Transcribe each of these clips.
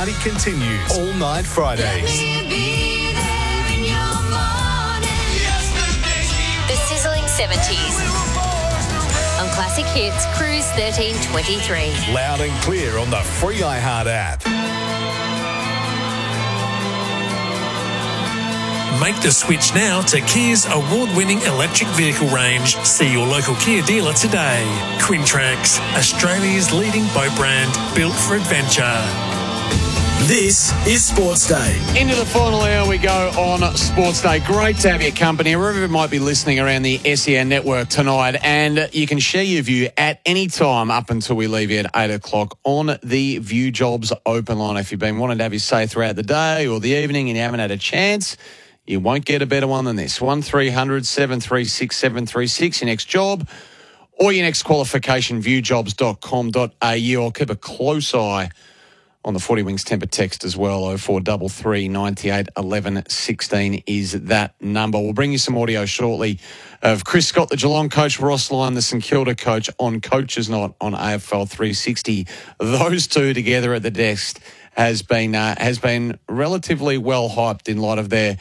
party continues all night Fridays. The sizzling 70s. On Classic Hits, Cruise 1323. Loud and clear on the free iHeart app. Make the switch now to Kia's award-winning electric vehicle range. See your local Kia dealer today. Quintrax, Australia's leading boat brand, built for adventure. This is Sports Day. Into the final hour we go on Sports Day. Great to have your company, wherever you might be listening around the SEN network tonight. And you can share your view at any time up until we leave you at 8 o'clock on the View Jobs open line. If you've been wanting to have your say throughout the day or the evening and you haven't had a chance, you won't get a better one than this. 1300 736 736, your next job or your next qualification, viewjobs.com.au. I'll keep a close eye on the 40 Wings temper text as well. 0433 98 11 16 is that number. We'll bring you some audio shortly of Chris Scott, the Geelong coach, Ross Lyon, the St Kilda coach, on Coaches Night on AFL 360. Those two together at the desk has been relatively well hyped in light of their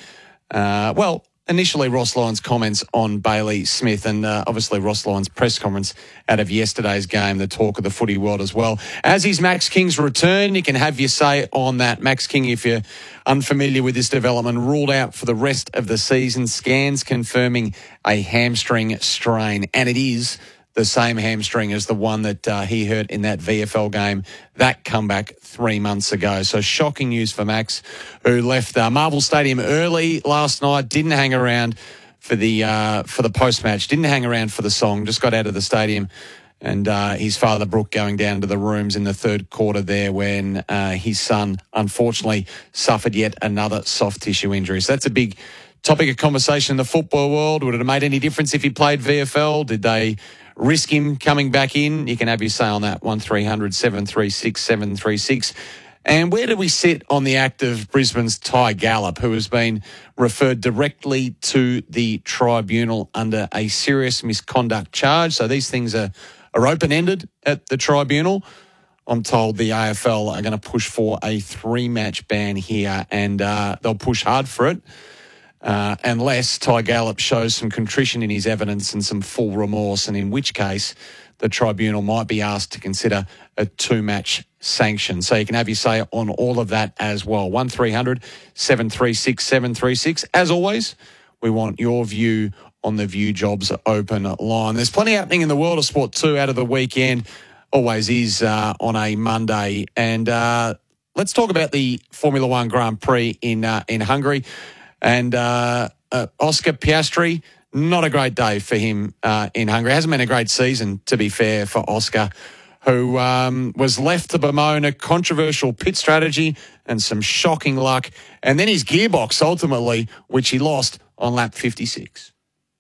initially Ross Lyon's comments on Bailey Smith and obviously Ross Lyon's press conference out of yesterday's game, the talk of the footy world as well. As is Max King's return, you can have your say on that. Max King, if you're unfamiliar with this development, ruled out for the rest of the season. Scans confirming a hamstring strain, and it is the same hamstring as the one that he hurt in that VFL game, that comeback 3 months ago. So shocking news for Max, who left Marvel Stadium early last night, didn't hang around for the post-match, didn't hang around for the song, just got out of the stadium. And his father, Brooke, going down to the rooms in the third quarter there when his son, unfortunately, suffered yet another soft tissue injury. So that's a big topic of conversation in the football world. Would it have made any difference if he played VFL? Did they risk him coming back in? You can have your say on that. 1300 736 736. And where do we sit on the act of Brisbane's Ty Gallop, who has been referred directly to the tribunal under a serious misconduct charge? So these things are open-ended at the tribunal. I'm told the AFL are going to push for a 3-match ban here, and they'll push hard for it. Unless Ty Gallop shows some contrition in his evidence and some full remorse, and in which case the tribunal might be asked to consider a 2-match sanction. So you can have your say on all of that as well. 1300 736 736. As always, we want your view on the View Jobs open line. There's plenty happening in the world of sport too out of the weekend. Always is on a Monday. And let's talk about the Formula One Grand Prix in Hungary. And Oscar Piastri, not a great day for him in Hungary. It hasn't been a great season, to be fair, for Oscar, who was left to bemoan a controversial pit strategy and some shocking luck. And then his gearbox, ultimately, which he lost on lap 56.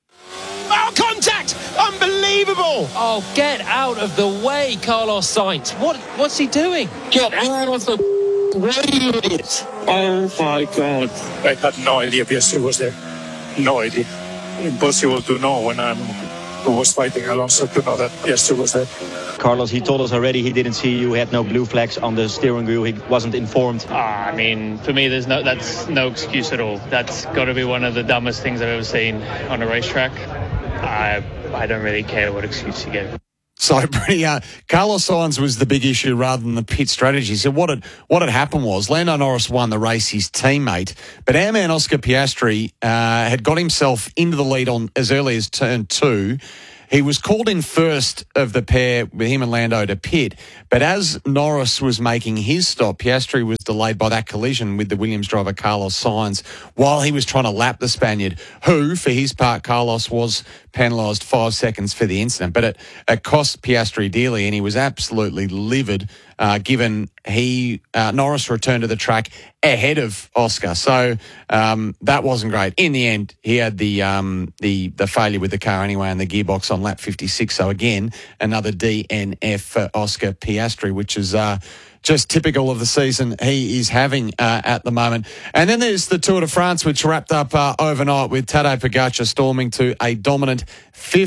Oh, contact! Unbelievable! Oh, get out of the way, Carlos Sainz. What's he doing? Get out of the way, idiot! Oh my God. I had no idea Piastri was there. No idea. Impossible to know when I was fighting Alonso to know that Piastri was there. Carlos, he told us already he didn't see you, he had no blue flags on the steering wheel, he wasn't informed. I mean, for me, that's no excuse at all. That's got to be one of the dumbest things I've ever seen on a racetrack. I don't really care what excuse you give. So Carlos Sainz was the big issue rather than the pit strategy. So what had happened was Lando Norris won the race, his teammate, but our man Oscar Piastri had got himself into the lead on as early as turn 2. He was called in first of the pair with him and Lando to pit, but as Norris was making his stop, Piastri was delayed by that collision with the Williams driver Carlos Sainz while he was trying to lap the Spaniard, who, for his part, Carlos was penalised 5 seconds for the incident. But it cost Piastri dearly, and he was absolutely livid given Norris returned to the track ahead of Oscar. So that wasn't great. In the end, he had the failure with the car anyway and the gearbox on lap 56. So again, another DNF for Oscar Piastri, which is just typical of the season he is having at the moment. And then there's the Tour de France, which wrapped up overnight with Tadej Pogacar storming to a dominant 5th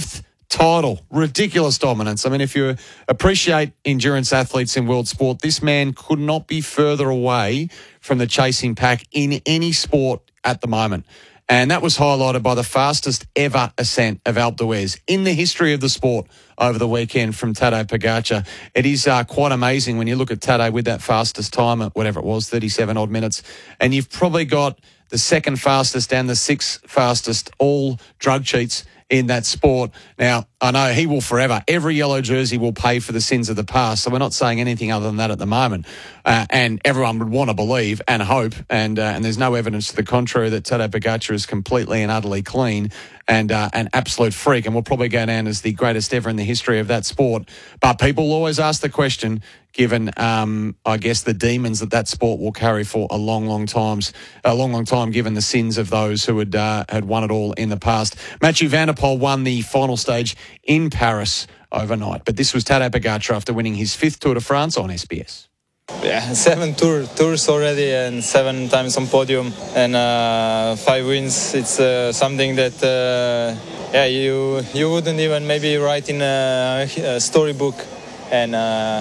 title, ridiculous dominance. I mean, if you appreciate endurance athletes in world sport, this man could not be further away from the chasing pack in any sport at the moment. And that was highlighted by the fastest ever ascent of Alpe d'Huez in the history of the sport over the weekend from Tadej Pogacar. It is quite amazing when you look at Tadej with that fastest time at whatever it was, 37 odd minutes. And you've probably got the second fastest and the sixth fastest all drug cheats in that sport. Now, I know he will forever. Every yellow jersey will pay for the sins of the past. So we're not saying anything other than that at the moment. And everyone would want to believe and hope, and there's no evidence to the contrary, that Tadej Pogacar is completely and utterly clean and an absolute freak, and will probably go down as the greatest ever in the history of that sport. But people always ask the question, given, I guess, the demons that sport will carry for a long time, given the sins of those who had won it all in the past. Mathieu van der Poel won the final stage in Paris overnight, but this was Tadej Pogacar after winning his 5th Tour de France on SBS. Yeah, 7 tours already and 7 times on podium and 5 wins. It's something that you wouldn't even maybe write in a storybook, and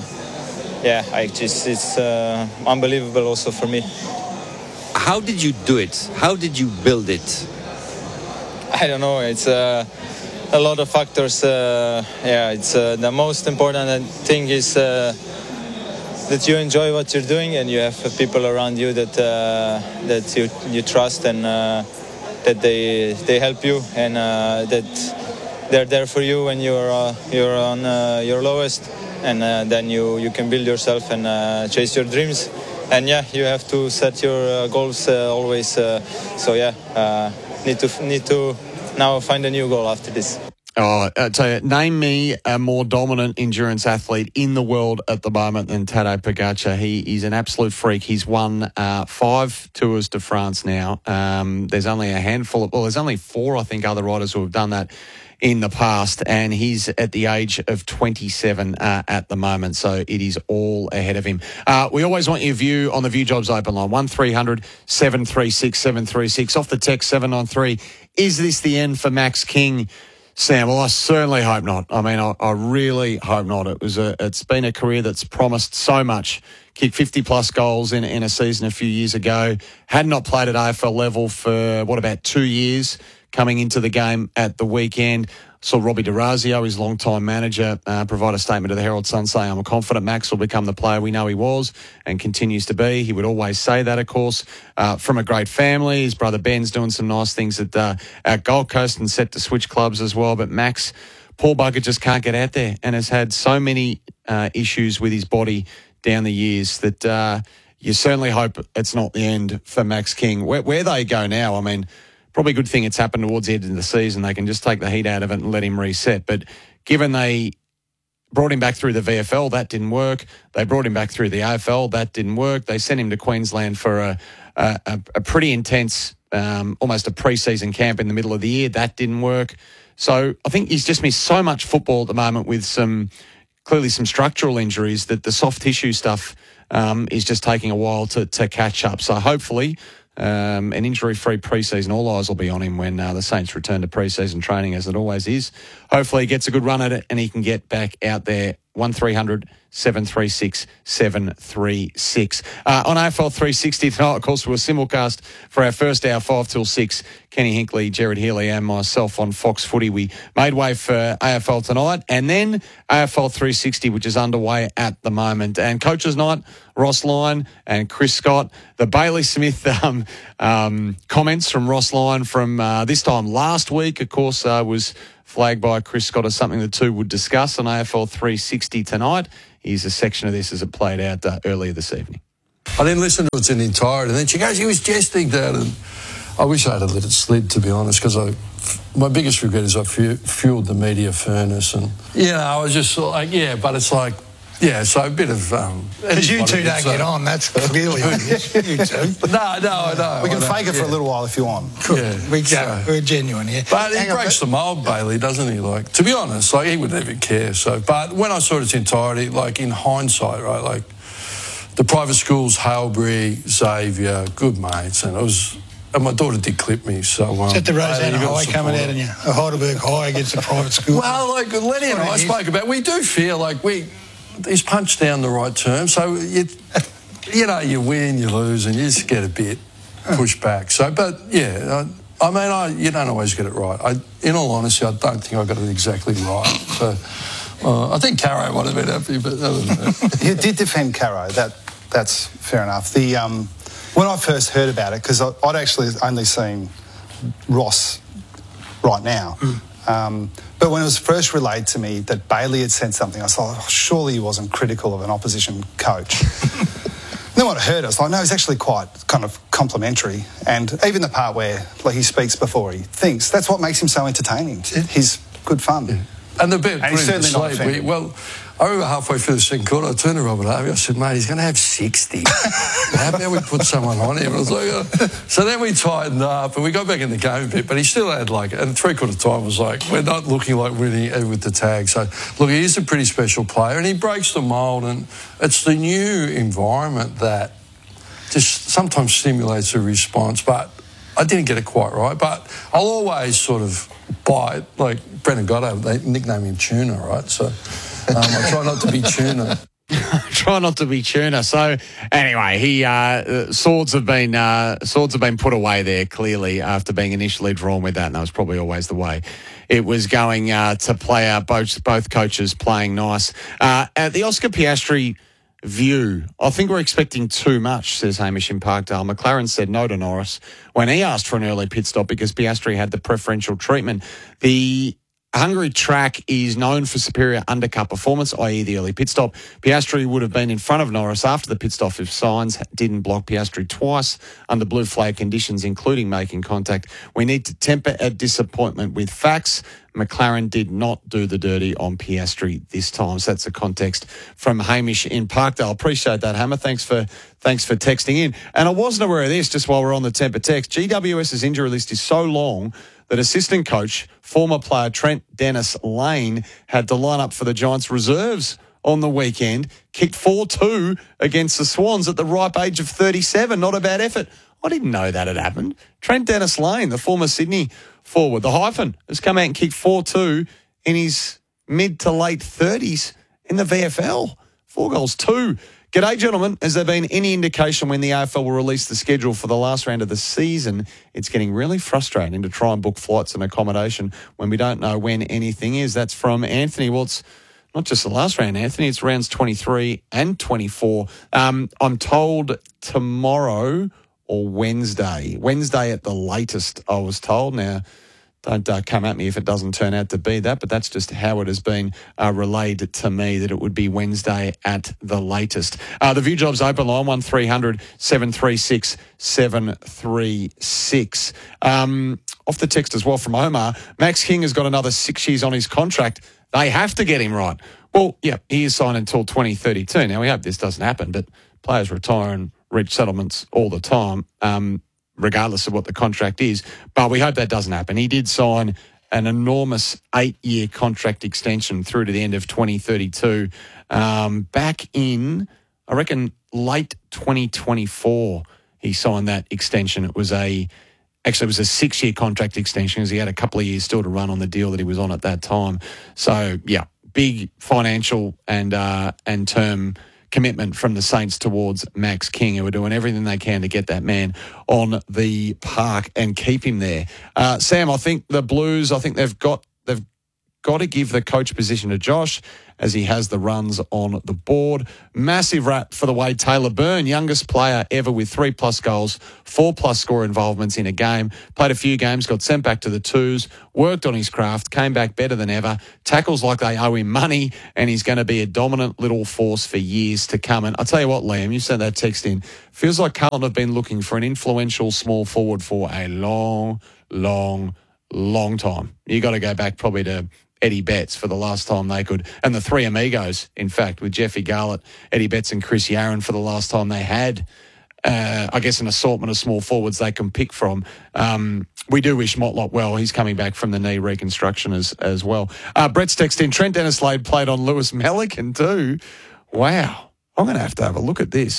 it's unbelievable also for me. How did you do it? How did you build it? I don't know. It's a lot of factors. It's the most important thing is that you enjoy what you're doing, and you have people around you that you trust, and that they help you, and that they're there for you when you're on your lowest, and then you can build yourself and chase your dreams. And you have to set your goals always. Need to now find a new goal after this. Oh, I tell you, name me a more dominant endurance athlete in the world at the moment than Tadej Pogacar. He's an absolute freak. He's won 5 Tours de France now. There's only there's only 4, I think, other riders who have done that in the past, and he's at the age of 27 at the moment, so it is all ahead of him. We always want your view on the View Jobs Open line, 1300 736 736. Off the text 793, is this the end for Max King? Sam, well, I certainly hope not. I mean, I really hope not. It's been a career that's promised so much. Kicked 50-plus goals in a season a few years ago. Had not played at AFL level for, about 2 years coming into the game at the weekend. Saw Robbie D'Orazio, his long-time manager, provide a statement to the Herald Sun saying, "I'm confident Max will become the player we know he was and continues to be." He would always say that, of course, from a great family. His brother Ben's doing some nice things at Gold Coast and set to switch clubs as well. But Max, poor bugger, just can't get out there and has had so many issues with his body down the years that you certainly hope it's not the end for Max King. Where they go now, I mean, probably a good thing it's happened towards the end of the season. They can just take the heat out of it and let him reset. But given they brought him back through the VFL, that didn't work. They brought him back through the AFL, that didn't work. They sent him to Queensland for a pretty intense, almost a pre-season camp in the middle of the year. That didn't work. So I think he's just missed so much football at the moment with clearly some structural injuries that the soft tissue stuff is just taking a while to catch up. So hopefully an injury-free pre-season, all eyes will be on him when the Saints return to pre-season training, as it always is. Hopefully he gets a good run at it and he can get back out there. 1300 736 736. On AFL 360 tonight, of course, we're simulcast for our first hour, 5 till 6. Kenny Hinkley, Jared Healy and myself on Fox Footy. We made way for AFL tonight, and then AFL 360, which is underway at the moment. And Coaches Night, Ross Lyon and Chris Scott. The Bailey Smith comments from Ross Lyon from this time last week, of course, was flagged by Chris Scott as something the two would discuss on AFL 360 tonight. Here's a section of this as it played out earlier this evening. I didn't listen to it in entirety. And then she goes, he was jesting, Dad. And I wish I had let it slid, to be honest, because my biggest regret is I fueled the media furnace. And, I was just like, but it's like, so a bit of... Because you two don't get on, that's clearly obvious. You two. No. We can fake it for a little while if you want. Cool. Yeah, we're genuine here. But he breaks the mould, Bailey, doesn't he? Like, to be honest, he would never care. So, but when I saw it its entirety, in hindsight, right, the private schools, Hailbury, Xavier, good mates, and it and my daughter did clip me, so... Is that the Rosanna High coming out in you? A Heidelberg High against a private school? Well, like Lenny and I spoke about, we do feel like he's punched down the right term, so you win, you lose, and you just get a bit pushed back. So, but yeah, you don't always get it right. In all honesty, I don't think I got it exactly right. So, I think Caro might have been happy, but other than that. You did defend Caro. That's fair enough. When I first heard about it, because I'd actually only seen Ross right now, but when it was first relayed to me that Bailey had said something, I thought, surely he wasn't critical of an opposition coach. Then when I heard it, I was like, no, he's actually quite kind of complimentary. And even the part where he speaks before he thinks, that's what makes him so entertaining. He's good fun. Yeah. And the bit, he's certainly not offended. I remember halfway through the second quarter, I turned to Robert Harvey, I said, mate, he's going to have 60. How about we put someone on him? I was like, So then we tightened up and we got back in the game a bit, but he still had and three-quarter time was like, we're not looking like winning with the tag. So, look, he is a pretty special player and he breaks the mould, and it's the new environment that just sometimes stimulates a response, but I didn't get it quite right. But I'll always sort of buy it, like Brendan Goddard, they nickname him Tuna, right? So... I try not to be Tuna. Try not to be Tuna. So anyway, swords have been put away there clearly after being initially drawn with that, and that was probably always the way it was going to play out. Both coaches playing nice. At the Oscar Piastri view, I think we're expecting too much, says Hamish in Parkdale. McLaren said no to Norris when he asked for an early pit stop because Piastri had the preferential treatment. The Hungary track is known for superior undercut performance, i.e. the early pit stop. Piastri would have been in front of Norris after the pit stop if Sainz didn't block Piastri twice under blue flag conditions, including making contact. We need to temper our disappointment with facts. McLaren did not do the dirty on Piastri this time. So that's the context from Hamish in Parkdale. Appreciate that, Hammer. Thanks for texting in. And I wasn't aware of this just while we're on the temper text. GWS's injury list is so long that assistant coach, former player Trent Dennis-Lane, had to line up for the Giants reserves on the weekend, kicked 4-2 against the Swans at the ripe age of 37. Not a bad effort. I didn't know that had happened. Trent Dennis-Lane, the former Sydney forward, the hyphen, has come out and kicked 4-2 in his mid to late 30s in the VFL. 4 goals, 2. G'day, gentlemen. Has there been any indication when the AFL will release the schedule for the last round of the season? It's getting really frustrating to try and book flights and accommodation when we don't know when anything is. That's from Anthony. Well, it's not just the last round, Anthony. It's rounds 23 and 24. I'm told tomorrow or Wednesday. Wednesday at the latest, I was told. Now, don't come at me if it doesn't turn out to be that, but that's just how it has been relayed to me, that it would be Wednesday at the latest. The View Jobs open line, 1300 736 736. Off the text as well from Omar, Max King has got another 6 years on his contract. They have to get him right. Well, yeah, he is signed until 2032. Now, we hope this doesn't happen, but players retire and reach settlements all the time, regardless of what the contract is. But we hope that doesn't happen. He did sign an enormous 8-year contract extension through to the end of 2032. Back in, I reckon, late 2024, he signed that extension. It was a 6-year contract extension because he had a couple of years still to run on the deal that he was on at that time. So, yeah, big financial and term commitment from the Saints towards Max King, who are doing everything they can to get that man on the park and keep him there. Sam, I think the Blues, they've got to give the coach position to Josh as he has the runs on the board. Massive rap for the way Taylor Byrne, youngest player ever with 3+ goals, 4+ score involvements in a game, played a few games, got sent back to the twos, worked on his craft, came back better than ever, tackles like they owe him money, and he's going to be a dominant little force for years to come. And I'll tell you what, Liam, you sent that text in. Feels like Carlton have been looking for an influential small forward for a long, long, long time. You got to go back probably to Eddie Betts for the last time they could, and the three amigos, in fact, with Jeffy Garlett, Eddie Betts and Chris Yarran for the last time they had, I guess, an assortment of small forwards they can pick from. We do wish Motlop well. He's coming back from the knee reconstruction as well. Brett's text in, Trent Dennis-Lane played on Lewis Melican too. Wow. I'm going to have a look at this.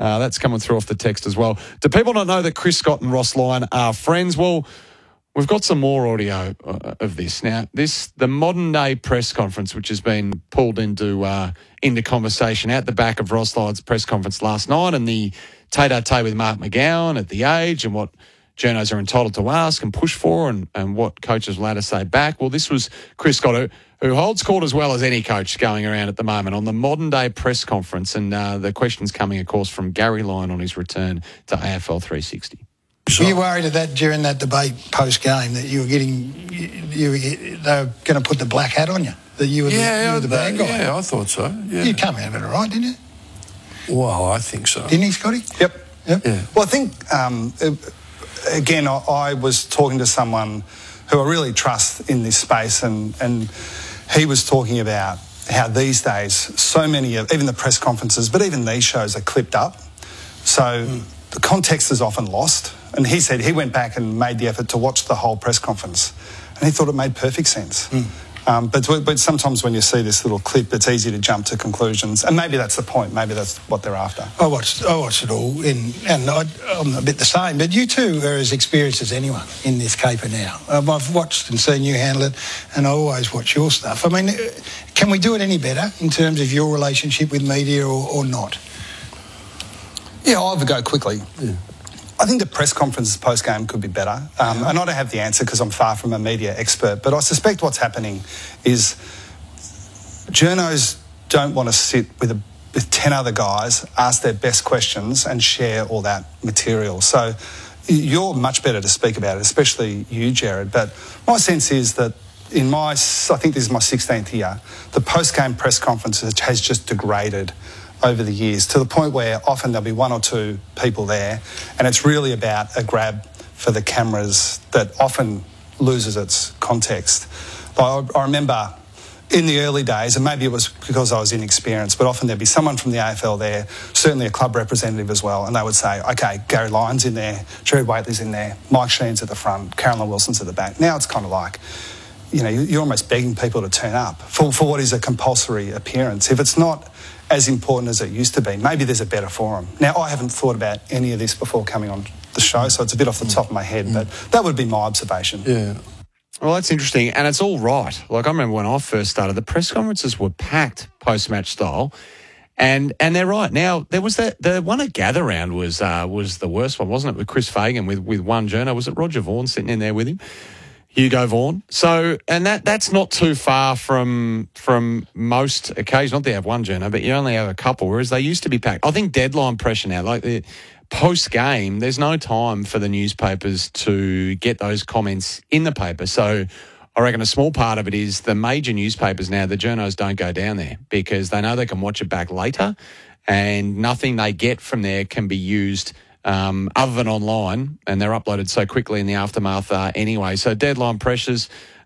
That's coming through off the text as well. Do people not know that Chris Scott and Ross Lyon are friends? Well, we've got some more audio of this. Now, the modern-day press conference, which has been pulled into conversation out the back of Ross Lyon's press conference last night, and the tete-a-tete with Mark McGowan at The Age, and what journos are entitled to ask and push for, and what coaches will allowed to say back. Well, this was Chris Scott, who holds court as well as any coach going around at the moment on the modern-day press conference, and the questions coming, of course, from Gary Lyon on his return to AFL 360. Were you worried of that during that debate post-game that you were they were going to put the black hat on you? That you were the bad guy? Yeah, I thought so. Yeah. You come out of it all right, didn't you? Well, I think so. Didn't he, Scotty? Yep. Yeah. Well, I think, again, I was talking to someone who I really trust in this space, and he was talking about how these days so many of, even the press conferences, but even these shows are clipped up. So the context is often lost. And he said he went back and made the effort to watch the whole press conference, and he thought it made perfect sense. But sometimes when you see this little clip, it's easy to jump to conclusions, and maybe that's the point. Maybe that's what they're after. I watched it all, and I'm a bit the same. But you two are as experienced as anyone in this caper now. I've watched and seen you handle it, and I always watch your stuff. I mean, can we do it any better in terms of your relationship with media or not? Yeah, I'll have a go quickly. Yeah. I think the press conferences post-game could be better. And I don't have the answer because I'm far from a media expert, but I suspect what's happening is journos don't want to sit with 10 other guys, ask their best questions and share all that material. So you're much better to speak about it, especially you, Jared. But my sense is that I think this is my 16th year, the post-game press conference has just degraded over the years, to the point where often there'll be one or two people there, and it's really about a grab for the cameras that often loses its context. I remember in the early days, and maybe it was because I was inexperienced, but often there'd be someone from the AFL there, certainly a club representative as well, and they would say, OK, Gary Lyon's in there, Jared Waitley's in there, Mike Sheen's at the front, Carolyn Wilson's at the back. Now it's kind of like, you're almost begging people to turn up for what is a compulsory appearance. If it's not as important as it used to be, maybe there's a better forum. Now, I haven't thought about any of this before coming on the show, so it's a bit off the top of my head, but that would be my observation. Yeah. Well, that's interesting, and it's all right. Like, I remember when I first started, the press conferences were packed post-match style, and they're right. Now, there was the one at Gather Round was the worst one, wasn't it, with Chris Fagan with one journo? Was it Roger Vaughan sitting in there with him? Hugo Vaughan. So, and that's not too far from most occasions. Not that you have one journo, but you only have a couple, whereas they used to be packed. I think deadline pressure now, like the post-game, there's no time for the newspapers to get those comments in the paper. So I reckon a small part of it is the major newspapers now, the journos don't go down there because they know they can watch it back later, and nothing they get from there can be used other than online, and they're uploaded so quickly in the aftermath anyway. So deadline pressures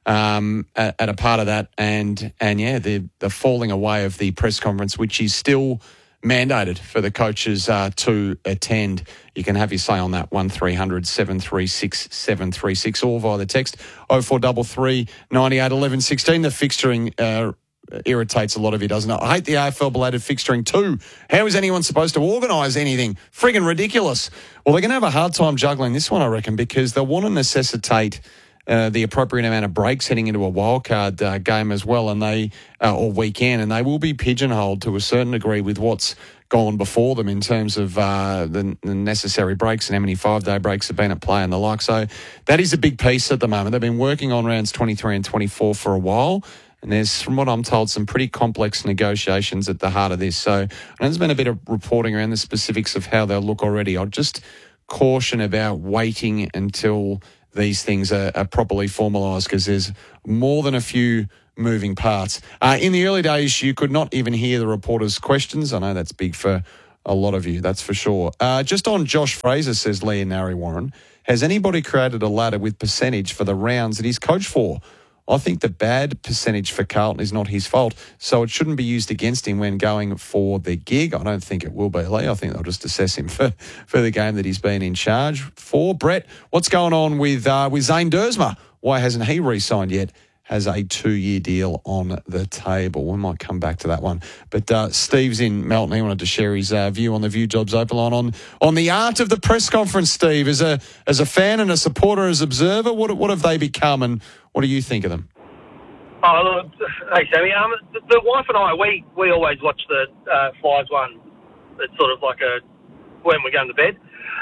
at a part of that, and yeah, the falling away of the press conference, which is still mandated for the coaches to attend. You can have your say on that, 1300 736 736, or via the text 0433 98 11 16. The fixturing irritates a lot of you, doesn't it? I hate the AFL belated fixturing too. How is anyone supposed to organise anything? Friggin' ridiculous. Well, they're going to have a hard time juggling this one, I reckon, because they'll want to necessitate the appropriate amount of breaks heading into a wildcard game as well, and or weekend, and they will be pigeonholed to a certain degree with what's gone before them in terms of the necessary breaks and how many 5-day breaks have been at play and the like. So that is a big piece at the moment. They've been working on rounds 23 and 24 for a while, and there's, from what I'm told, some pretty complex negotiations at the heart of this. So there's been a bit of reporting around the specifics of how they'll look already. I'll just caution about waiting until these things are properly formalised, because there's more than a few moving parts. In the early days, you could not even hear the reporters' questions. I know that's big for a lot of you, that's for sure. Just on Josh Fraser, says Leonari Warren, has anybody created a ladder with percentage for the rounds that he's coached for? I think the bad percentage for Carlton is not his fault, so it shouldn't be used against him when going for the gig. I don't think it will be, Lee. I think they'll just assess him for the game that he's been in charge for. Brett, what's going on with Zane Dersma? Why hasn't he re-signed yet has a 2-year deal on the table. We might come back to that one. But Steve's in Melton. He wanted to share his view on the View Jobs Open line on the art of the press conference, Steve. As a fan and a supporter, as observer, what have they become and what do you think of them? Oh, look, hey, Sammy. The wife and I, we always watch the Flyers one. It's sort of like when we're going to bed.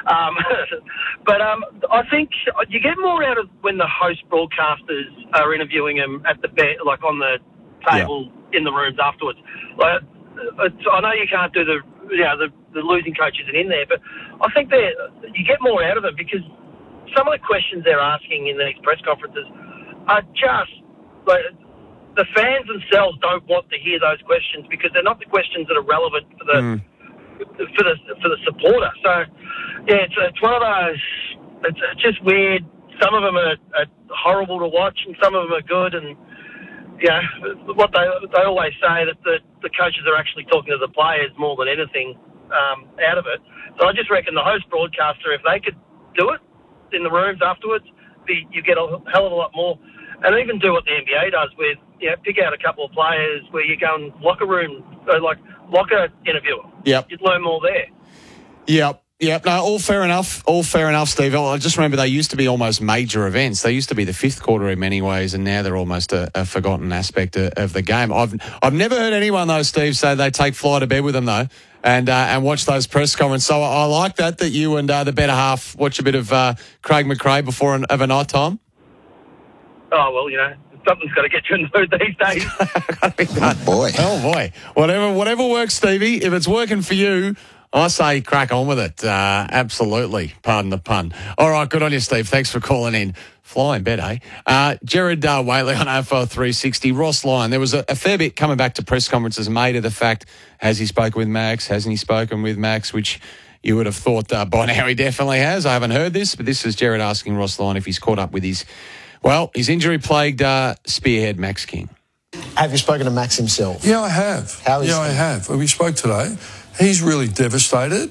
But I think you get more out of when the host broadcasters are interviewing them at the bed, like on the table in the rooms afterwards. Like, I know you can't do the losing coach isn't in there, but I think you get more out of it because some of the questions they're asking in these press conferences are just like, the fans themselves don't want to hear those questions because they're not the questions that are relevant for the for the supporter. So yeah, it's one of those. It's just weird. Some of them are horrible to watch, and some of them are good. And what they always say that the coaches are actually talking to the players more than anything out of it. So I just reckon the host broadcaster, if they could do it in the rooms afterwards, you get a hell of a lot more. And even do what the NBA does with, pick out a couple of players where you go and locker interviewer. Yep. You'd learn more there. Yep. No, all fair enough, Steve. I just remember they used to be almost major events. They used to be the fifth quarter in many ways, and now they're almost a forgotten aspect of the game. I've never heard anyone, though, Steve, say they take fly to bed with them, though, and watch those press conferences. So I like that you and the better half watch a bit of Craig McRae before of a night time. Oh, well, something's got to get you in the mood these days. Oh, boy. Whatever works, Stevie. If it's working for you, I say crack on with it. Absolutely. Pardon the pun. All right, good on you, Steve. Thanks for calling in. Flying bet, eh? Jared Whaley on AFL 360. Ross Lyon. There was a fair bit coming back to press conferences made of the fact, has he spoken with Max? Hasn't he spoken with Max? Which you would have thought by now he definitely has. I haven't heard this, but this is Jared asking Ross Lyon if he's caught up with his injury-plagued spearhead, Max King. Have you spoken to Max himself? Yeah, I have. How is he? I have. We spoke today. He's really devastated.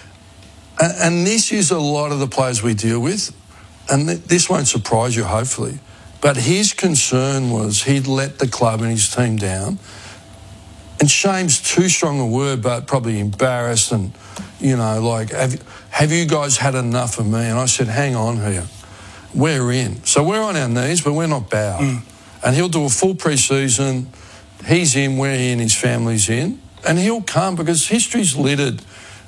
And this is a lot of the players we deal with. And this won't surprise you, hopefully. But his concern was he'd let the club and his team down. And shame's too strong a word, but probably embarrassed and, have you guys had enough of me? And I said, hang on here. We're in. So we're on our knees, but we're not bowed. And he'll do a full pre-season. He's in, we're in, his family's in. And he'll come because history's littered.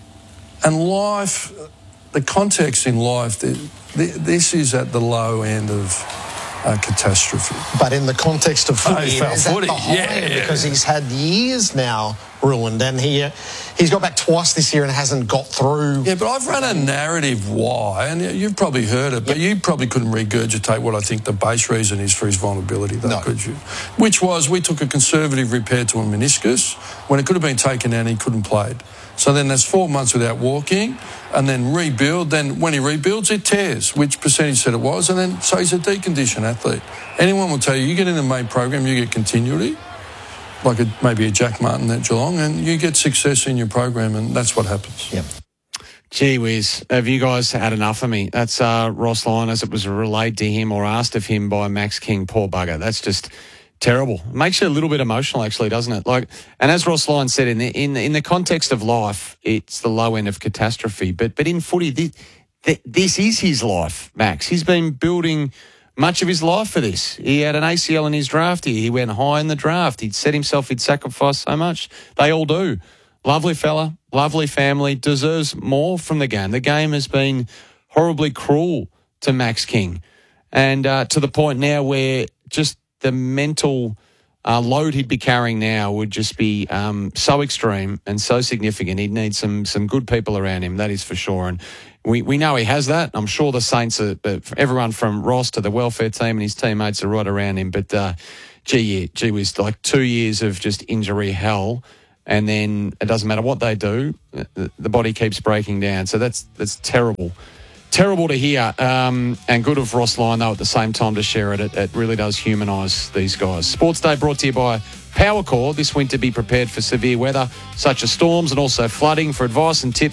And life, the context in life, this is at the low end of catastrophe. But in the context of footy, there's that behind because he's had years now ruined, and he's got back twice this year and hasn't got through. Yeah, but I've run a narrative why, and you've probably heard it, but you probably couldn't regurgitate what I think the base reason is for his vulnerability, though, could you? Which was we took a conservative repair to a meniscus when it could have been taken out and he couldn't play. So then that's 4 months without walking, and then rebuild. Then when he rebuilds, it tears, which percentage said it was, and then so he's a deconditioned athlete. Anyone will tell you get in the main program, you get continuity, like maybe a Jack Martin at Geelong, and you get success in your program, and that's what happens. Yep. Gee whiz, have you guys had enough of me? That's Ross Lyon, as it was relayed to him or asked of him by Max King. Poor bugger. That's just terrible. It makes you a little bit emotional, actually, doesn't it? And as Ross Lyon said, in the context of life, it's the low end of catastrophe. But in footy, this is his life, Max. He's been building much of his life for this. He had an ACL in his draft year. He went high in the draft. He'd set himself, he'd sacrificed so much. They all do. Lovely fella, lovely family, deserves more from the game. The game has been horribly cruel to Max King. And to the point now where just the mental load he'd be carrying now would just be so extreme and so significant. He'd need some good people around him, that is for sure. And we know he has that. I'm sure the Saints, everyone from Ross to the welfare team and his teammates are right around him. But gee whiz, 2 years of just injury hell, and then it doesn't matter what they do, the body keeps breaking down. So that's terrible. Terrible to hear, and good of Ross Lyon, though, at the same time to share it. It really does humanise these guys. Sports Day brought to you by Powercore. This winter, be prepared for severe weather, such as storms and also flooding. For advice and tips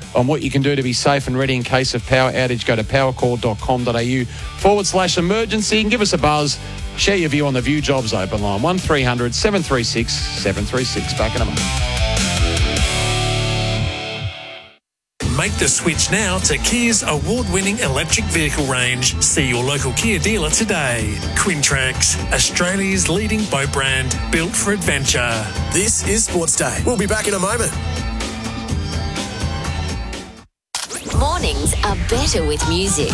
on what you can do to be safe and ready in case of power outage, go to powercall.com.au/emergency. You can give us a buzz. Share your view on the View Jobs Open line, 1300 736 736. Back in a moment. Make the switch now to Kia's award-winning electric vehicle range. See your local Kia dealer today. Quintrax, Australia's leading boat brand, built for adventure. This is Sports Day. We'll be back in a moment. Mornings are better with music.